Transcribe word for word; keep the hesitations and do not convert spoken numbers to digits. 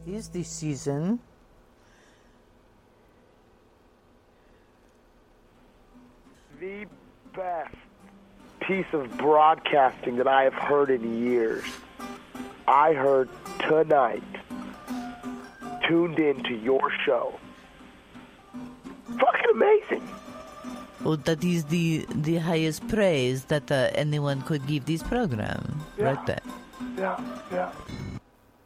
is the season the best piece of broadcasting that I have heard in years. I heard tonight, tuned in to your show. Fucking amazing. Oh, that is the the highest praise that uh, anyone could give this program. Yeah. Right there. Yeah, yeah.